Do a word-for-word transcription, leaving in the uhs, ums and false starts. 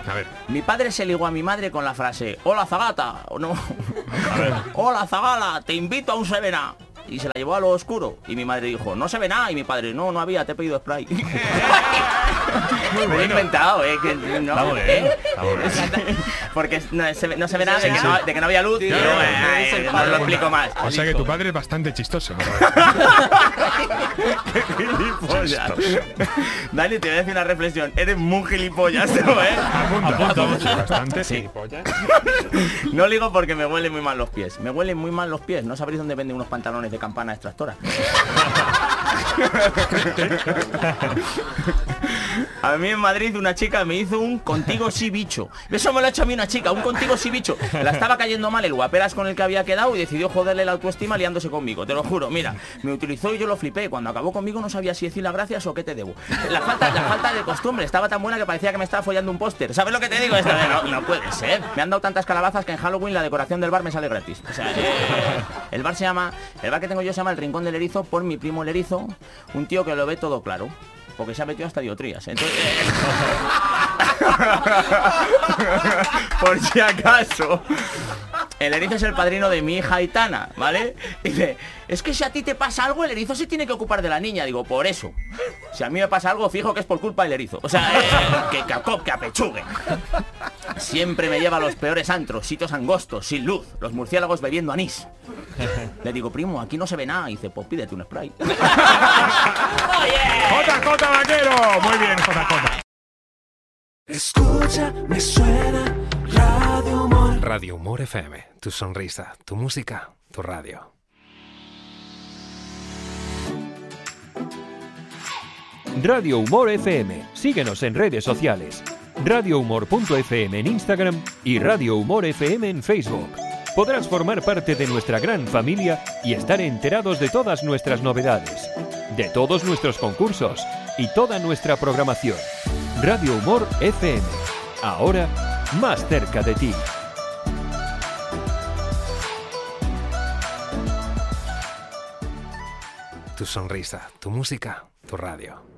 A ver. Mi padre se ligó a mi madre con la frase: hola Zagata, o no. Hola Zagala, te invito a un Sevena. Y se la llevó a lo oscuro. Y mi madre dijo: no se ve nada. Y mi padre: no, no había, te he pedido spray. Muy Me lo he bueno. inventado, eh. Que, no, Está muy bien, ¿eh? está muy bien. Porque no se, ve- no se ve nada de Sí, que, sí. no, de que no había luz. Sí, Pero, sí, eh, sí, sí, no sí, lo sí. explico más. O sea que tu padre es bastante chistoso, ¿no? Gilipollas. Dani, te voy a decir una reflexión. Eres muy gilipollas, ¿no, eh? Apunta, apunta. Bastante Sí. gilipollas. No ligo porque me huelen muy mal los pies. Me huelen muy mal los pies. No sabréis dónde venden unos pantalones de campana extractora. A mí en Madrid una chica me hizo un contigo sí bicho. Eso me lo ha hecho a mí una chica, un contigo sí bicho. La estaba cayendo mal el guaperas con el que había quedado y decidió joderle la autoestima liándose conmigo. Te lo juro, mira, me utilizó y yo lo flipé. Cuando acabó conmigo no sabía si decir las gracias o qué te debo. La falta, la falta de costumbre estaba tan buena que parecía que me estaba follando un póster. ¿Sabes lo que te digo? Esto de, no, no puede ser. Me han dado tantas calabazas que en Halloween la decoración del bar me sale gratis. O sea, eh, el bar se llama, el bar que tengo yo se llama El Rincón del Erizo por mi primo el Erizo, un tío que lo ve todo claro. Porque se ha metido hasta diotrías. Entonces, eh, por si acaso, el erizo es el padrino de mi hija Aitana, ¿vale? Y dice: es que si a ti te pasa algo, el erizo se tiene que ocupar de la niña. Digo: por eso. Si a mí me pasa algo, fijo que es por culpa del erizo. O sea, eh, que, que, que, que apechugue. Siempre me lleva a los peores antros, sitios angostos, sin luz, los murciélagos bebiendo anís. Le digo: primo, aquí no se ve nada. Y dice: pues pídete un spray. J J Vaquero. Muy bien, J J. Escucha, me suena Radio Humor. Radio Humor F M. Tu sonrisa, tu música, tu radio. Radio Humor F M. Síguenos en redes sociales. Radio Humor punto F M en Instagram y Radio Humor F M en Facebook. Podrás formar parte de nuestra gran familia y estar enterados de todas nuestras novedades, de todos nuestros concursos y toda nuestra programación. Radio Humor F M. Ahora, más cerca de ti. Tu sonrisa, tu música, tu radio.